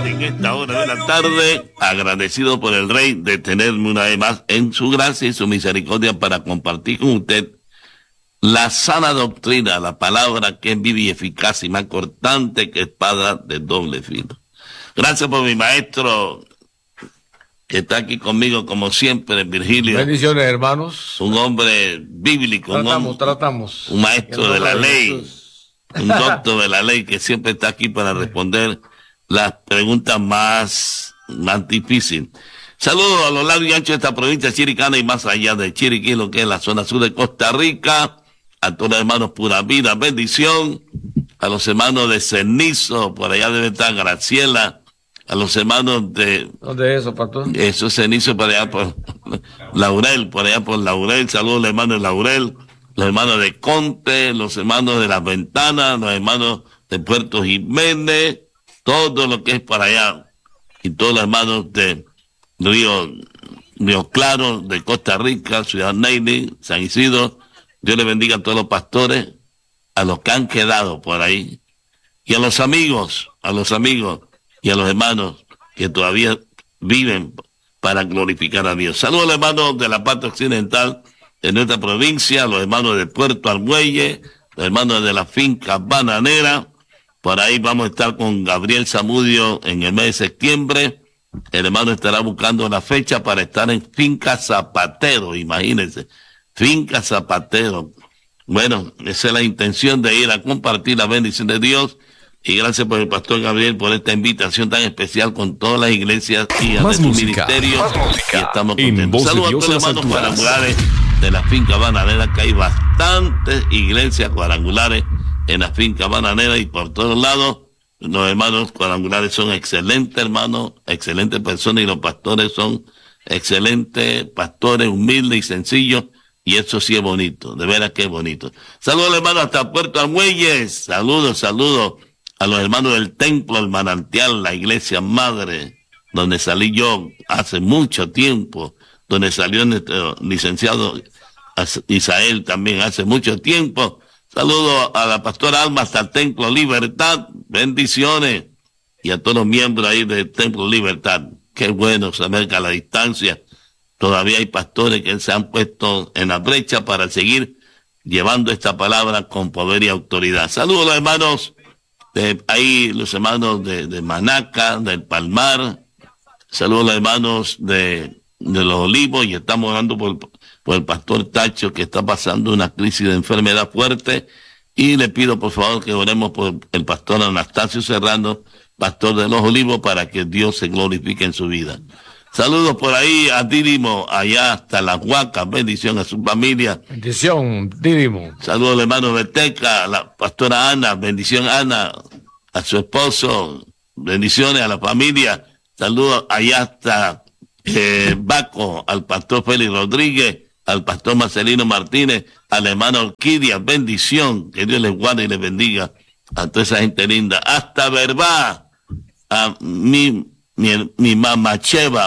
en esta hora de la tarde, agradecido por el Rey de tenerme una vez más en su gracia y su misericordia para compartir con usted la sana doctrina, la palabra que es viva y eficaz y más cortante que espada de doble filo. Gracias por mi maestro que está aquí conmigo como siempre, Virgilio. Bendiciones, hermanos. Un hombre bíblico, Tratamos. Un maestro de la ley, un doctor de la ley que siempre está aquí para responder las preguntas más difíciles. Saludos a lo largo y ancho de esta provincia chiricana y más allá de Chiriquí, lo que es la zona sur de Costa Rica, a todos los hermanos Pura Vida, bendición, a los hermanos de Cenizo, por allá debe estar Graciela, a los hermanos de... ¿Dónde es eso, pastor? Eso es Cenizo, por allá por Laurel, saludos a los hermanos de Laurel, los hermanos de Conte, los hermanos de Las Ventanas, los hermanos de Puerto Jiménez, todo lo que es para allá, y todos los hermanos de Río Claro, de Costa Rica, Ciudad Neyli, San Isidro. Dios le bendiga a todos los pastores, a los que han quedado por ahí, y a los amigos, y a los hermanos que todavía viven para glorificar a Dios. Saludos a los hermanos de la parte occidental de nuestra provincia, los hermanos de Puerto Argüelle, los hermanos de la finca bananera. Por ahí vamos a estar con Gabriel Zamudio en el mes de septiembre. El hermano estará buscando la fecha para estar en Finca Zapatero, imagínense, Finca Zapatero. Bueno, esa es la intención de ir a compartir la bendición de Dios. Y gracias por el pastor Gabriel por esta invitación tan especial con todas las iglesias y a su ministerio. Y estamos contentos. Saludos a todos los hermanos cuadrangulares de la finca bananera, que hay bastantes iglesias cuadrangulares en la finca bananera y por todos lados. Los hermanos cuadrangulares son excelentes hermanos, excelentes personas, y los pastores son excelentes pastores, humildes y sencillos. Y eso sí es bonito, de veras que es bonito. Saludos hermanos hasta Puerto Argüelles. Saludos a los hermanos del Templo, el Manantial, la iglesia madre, donde salí yo hace mucho tiempo, donde salió nuestro licenciado Isael también hace mucho tiempo. Saludos a la pastora Alma hasta el Templo Libertad, bendiciones, y a todos los miembros ahí del Templo Libertad. Qué bueno saber que a la distancia todavía hay pastores que se han puesto en la brecha para seguir llevando esta palabra con poder y autoridad. Saludos a los hermanos los hermanos de Manaca, del Palmar. Saludos a los hermanos de los Olivos, y estamos orando por el pastor Tacho, que está pasando una crisis de enfermedad fuerte, y le pido por favor que oremos por el pastor Anastasio Serrano, pastor de los Olivos, para que Dios se glorifique en su vida. Saludos por ahí a Dírimo, allá hasta Las Huacas, bendición a su familia. Bendición, Dírimo. Saludos al hermano Beteca, a la pastora Ana, bendición Ana, a su esposo, bendiciones a la familia. Saludos allá hasta Baco, al pastor Félix Rodríguez, al pastor Marcelino Martínez, a la hermana Orquídea, bendición, que Dios les guarde y les bendiga a toda esa gente linda. Hasta Verbá, a mi mamacheva,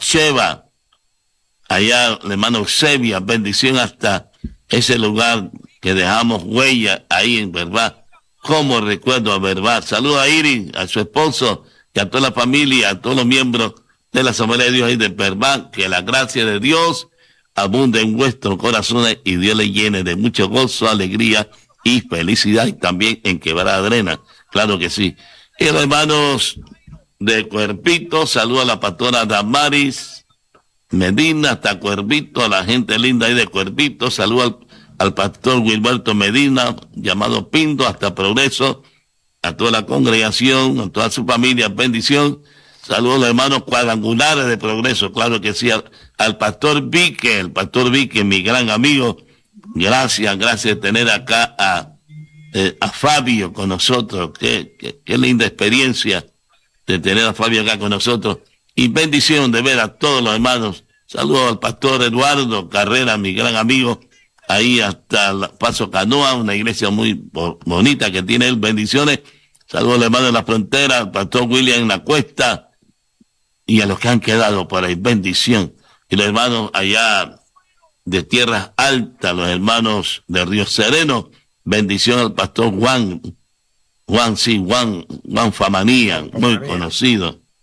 allá la hermana Eusebia, bendición hasta ese lugar que dejamos huella ahí en Verbá. Como recuerdo a Verbá. Saludos a Iris, a su esposo, y a toda la familia, a todos los miembros de la Asamblea de Dios ahí de Verbá. Que la gracia de Dios abunde en vuestros corazones y Dios le llene de mucho gozo, alegría y felicidad, y también en Quebrada Arena, claro que sí. Y los hermanos de Cuerpito, saludo a la pastora Damaris Medina hasta Cuerpito, a la gente linda ahí de Cuerpito, saludo al pastor Wilberto Medina, llamado Pinto, hasta Progreso, a toda la congregación, a toda su familia, bendición. Saludos a los hermanos cuadrangulares de Progreso, claro que sí, al pastor Vique, mi gran amigo. Gracias de tener acá a Fabio con nosotros. Qué linda experiencia de tener a Fabio acá con nosotros. Y bendición de ver a todos los hermanos. Saludos al pastor Eduardo Carrera, mi gran amigo, ahí hasta Paso Canoa, una iglesia muy bonita que tiene él. Bendiciones. Saludos a los hermanos de la frontera, al pastor William La Cuesta, y a los que han quedado por ahí, bendición. Y los hermanos allá de Tierras Altas, los hermanos de Río Sereno, bendición al pastor Juan Famanía, muy conocido,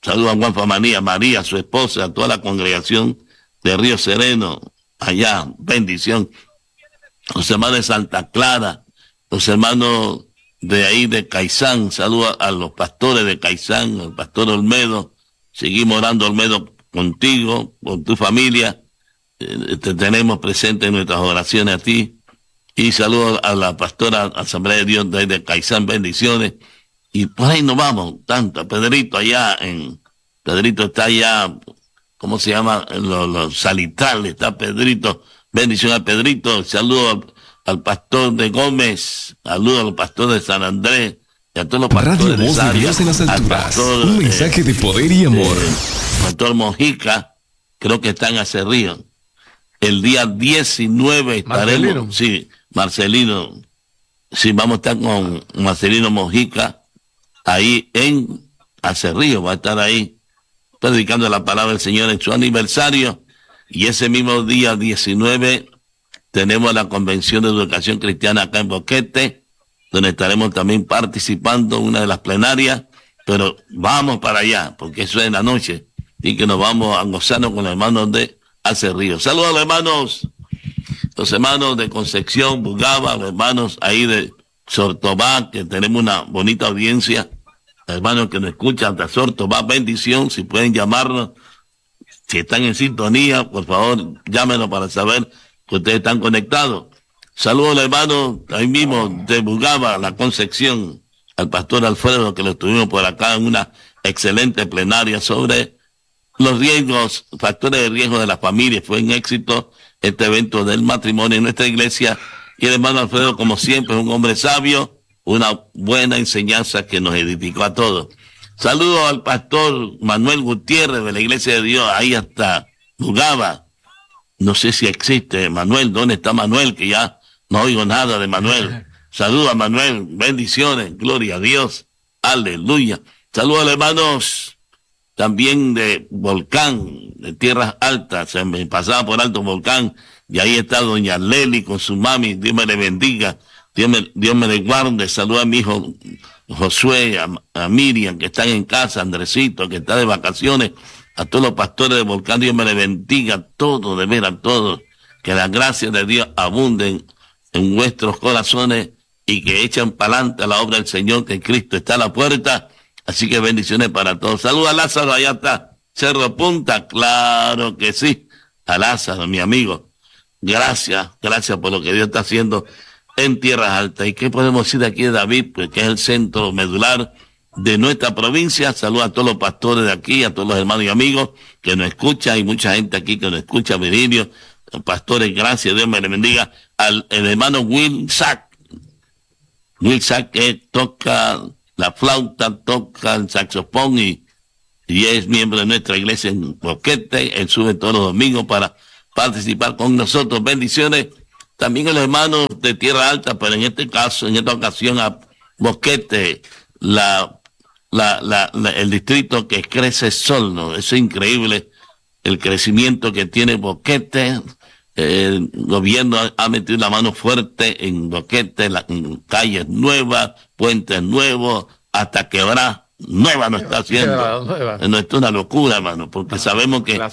Saludo a Juanfa María, su esposa, a toda la congregación de Río Sereno, allá, bendición. Los hermanos de Santa Clara, los hermanos de ahí de Caizán, saludo a los pastores de Caizán, al pastor Olmedo. Seguimos orando, Olmedo, contigo, con tu familia. Te tenemos presente en nuestras oraciones a ti. Y saludo a la pastora Asamblea de Dios de Caizán, bendiciones. Y por ahí nos vamos, tanto. Pedrito Pedrito está allá, ¿cómo se llama? Los Salitrales, está Pedrito. Bendición a Pedrito. Saludo al pastor de Gómez, saludo al pastor de San Andrés, y a todos los pastores Radio Voz de Dios en las alturas. Pastor, un mensaje de poder y amor. Pastor Mojica, creo que está en Acerrío. El día 19 estaremos. Marcelino. Sí, vamos a estar con Marcelino Mojica ahí en Acerrío. Va a estar ahí predicando la palabra del Señor en su aniversario. Y ese mismo día 19 tenemos la Convención de Educación Cristiana acá en Boquete, donde estaremos también participando en una de las plenarias. Pero vamos para allá, porque eso es en la noche. Y que nos vamos a gozarnos con los hermanos de Acerrío. Saludos a los hermanos de Concepción, Bugaba, los hermanos ahí de Sortobá, que tenemos una bonita audiencia. Hermanos que nos escuchan de Sortobá, bendición, si pueden llamarnos, si están en sintonía, por favor, llámenos para saber que ustedes están conectados. Saludos a los hermanos ahí mismo de Bugaba, la Concepción, al pastor Alfredo, que lo tuvimos por acá en una excelente plenaria sobre los riesgos, factores de riesgo de la familia. Fue un éxito este evento del matrimonio en nuestra iglesia. Y el hermano Alfredo, como siempre, es un hombre sabio, una buena enseñanza que nos edificó a todos. Saludo al pastor Manuel Gutiérrez de la Iglesia de Dios, ahí hasta Bugaba. No sé si existe Manuel. ¿Dónde está Manuel? Que ya no oigo nada de Manuel. Saludo a Manuel, bendiciones, gloria a Dios, aleluya. Saludo a los hermanos también de Volcán, de Tierras Altas. Se me pasaba por Alto Volcán, y ahí está doña Leli con su mami. Dios me le bendiga, Dios me le guarde. Saludo a mi hijo Josué, a Miriam, que están en casa, Andresito, que está de vacaciones, a todos los pastores de Volcán. Dios me le bendiga, todos, de veras, todos, que las gracias de Dios abunden en vuestros corazones y que echen para adelante a la obra del Señor, que Cristo está a la puerta. Así que bendiciones para todos. Saludos a Lázaro, allá está, Cerro Punta, claro que sí, a Lázaro, mi amigo. Gracias por lo que Dios está haciendo en Tierras Altas. ¿Y qué podemos decir de aquí de David? Pues que es el centro medular de nuestra provincia. Saludos a todos los pastores de aquí, a todos los hermanos y amigos que nos escuchan. Hay mucha gente aquí que nos escucha, Virgilio, pastores, gracias, Dios me le bendiga. El hermano Will Sack, que toca la flauta, toca el saxofón y es miembro de nuestra iglesia en Boquete. Él sube todos los domingos para participar con nosotros. Bendiciones también a los hermanos de Tierra Alta, pero en este caso, en esta ocasión a Boquete, el distrito que crece solo. Es increíble el crecimiento que tiene Boquete. El gobierno ha metido la mano fuerte en Boquete, en calles nuevas, puentes nuevos, hasta Quebrada Nueva no está haciendo. No, esto es una locura, hermano, porque sabemos que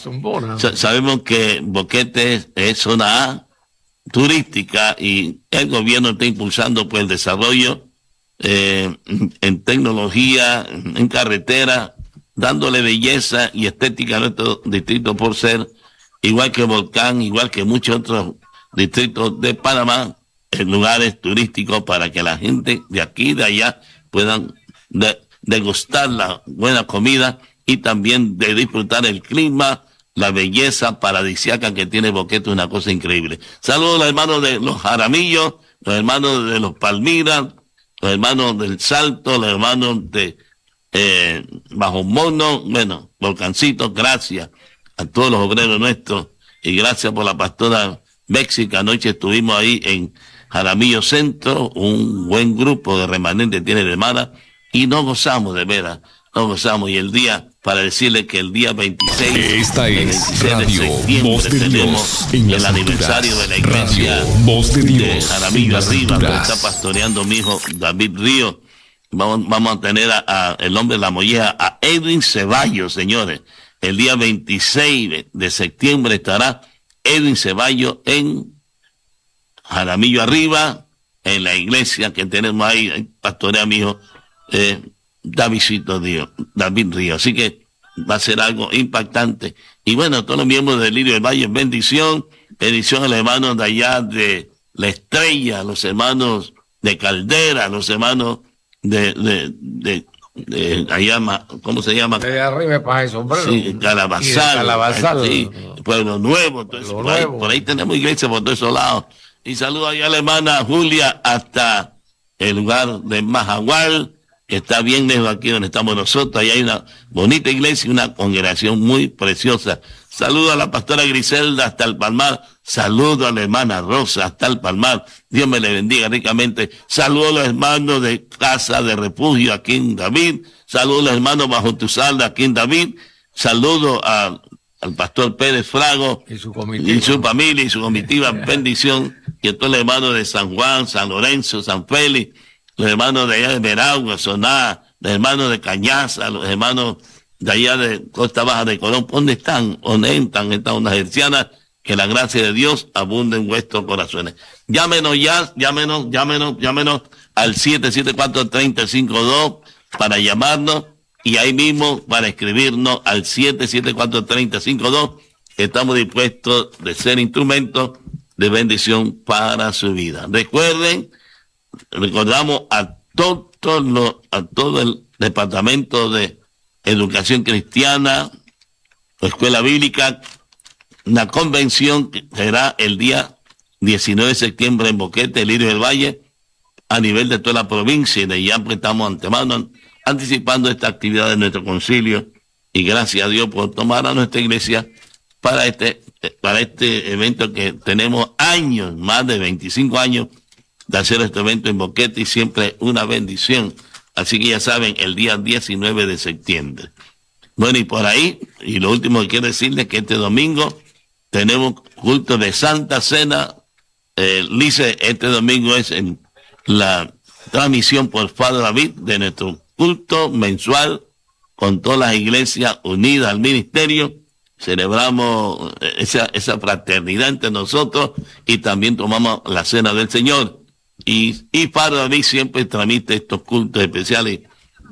Boquete es zona A turística y el gobierno está impulsando pues el desarrollo en tecnología, en carretera, dándole belleza y estética a nuestro distrito por ser, igual que Volcán, igual que muchos otros distritos de Panamá, en lugares turísticos para que la gente de aquí y de allá puedan degustar la buena comida y también de disfrutar el clima, la belleza paradisíaca que tiene Boquete, una cosa increíble. Saludos a los hermanos de los Jaramillos, los hermanos de los Palmira, los hermanos del Salto, los hermanos de Bajo Mono, bueno, Volcancito, gracias a todos los obreros nuestros y gracias por la pastora México. Anoche estuvimos ahí en Jaramillo Centro, un buen grupo de remanentes tiene de hermana y nos gozamos de veras, nos gozamos. Y el día, para decirle que el día 26, esta es Radio Voz de tenemos Dios el aniversario de la iglesia Radio Voz de Dios de Jaramillo Arriba, donde está pastoreando mi hijo David Río. Vamos a tener a el hombre de la molleja, a Edwin Ceballos, señores. El día 26 de septiembre estará Edwin Ceballos en Jaramillo Arriba, en la iglesia que tenemos ahí pastorea mi hijo David Río. Así que va a ser algo impactante. Y bueno, todos los miembros del Lirio del Valle, bendición a los hermanos de allá de La Estrella, los hermanos de Caldera, los hermanos de allá, ¿cómo se llama? De arriba para el sombrero. Sí, Calabazal, sí, Pueblo Nuevo, entonces, por ahí tenemos iglesia por todos esos lados. Y saludo allá a la hermana Julia hasta el lugar de Majagual, que está bien lejos aquí donde estamos nosotros. Ahí hay una bonita iglesia y una congregación muy preciosa. Saludo a la pastora Griselda hasta el Palmar. Saludo a la hermana Rosa hasta el Palmar. Dios me le bendiga ricamente. Saludo a los hermanos de Casa de Refugio aquí en David. Saludo a los hermanos Bajo tu Salda aquí en David. Saludo al pastor Pérez Frago y su familia y su comitiva. Bendición. Y a todos los hermanos de San Juan, San Lorenzo, San Félix, los hermanos de allá de Veragua, Soná, los hermanos de Cañaza, los hermanos de allá de Costa Baja de Colón. ¿Dónde están? ¿Dónde están unas hercianas? Que la gracia de Dios abunde en vuestros corazones. Llámenos al 774-3052 para llamarnos y ahí mismo para escribirnos al 774-3052. Estamos dispuestos de ser instrumentos de bendición para su vida. Recordamos a todo el Departamento de Educación Cristiana, Escuela Bíblica, una convención que será el día 19 de septiembre en Boquete, Lirio del Valle, a nivel de toda la provincia, y de ya pues estamos antemano anticipando esta actividad de nuestro concilio, y gracias a Dios por tomar a nuestra iglesia para este evento que tenemos años, más de 25 años de hacer este evento en Boquete, y siempre una bendición. Así que ya saben, el día 19 de septiembre. Bueno, y por ahí, y lo último que quiero decirles que este domingo tenemos culto de Santa Cena. Lice, este domingo es en la transmisión por Padre David de nuestro culto mensual con todas las iglesias unidas al ministerio. Celebramos esa fraternidad entre nosotros y también tomamos la cena del Señor. Y Padre David siempre transmite estos cultos especiales.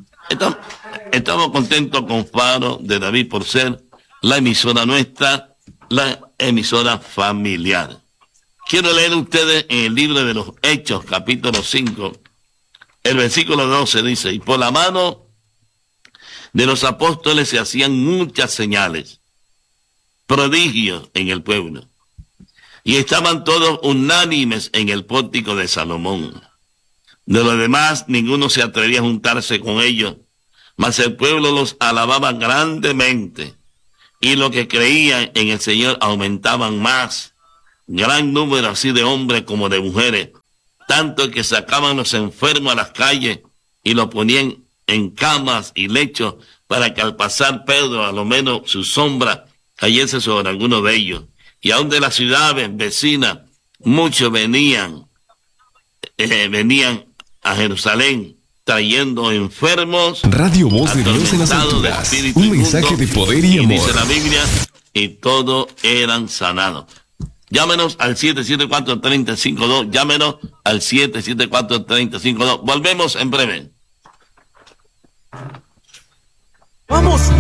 Estamos contentos con Faro de David por ser la emisora nuestra, la emisora familiar. Quiero leer a ustedes en el libro de los Hechos, capítulo 5, el versículo 12 dice: y por la mano de los apóstoles se hacían muchas señales, prodigios en el pueblo, y estaban todos unánimes en el pórtico de Salomón. De los demás, ninguno se atrevía a juntarse con ellos, mas el pueblo los alababa grandemente, y los que creían en el Señor aumentaban más, gran número así de hombres como de mujeres, tanto que sacaban los enfermos a las calles y los ponían en camas y lechos, para que al pasar Pedro, a lo menos su sombra cayese sobre alguno de ellos. Y aun de las ciudades vecinas, muchos venían a Jerusalén trayendo enfermos. Radio Voz de Dios en las alturas. Un mensaje de poder y amor. Dice la Biblia, y todos eran sanados. Llámenos al 774-3052. Llámenos al 774-3052. Volvemos en breve. Vamos